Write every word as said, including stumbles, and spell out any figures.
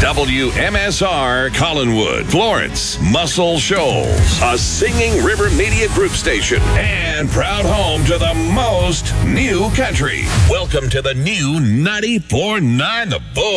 W M S R Collinwood, Florence, Muscle Shoals, a Singing River Media Group station, and proud home to the most new country. Welcome to the new ninety-four point nine The Bull.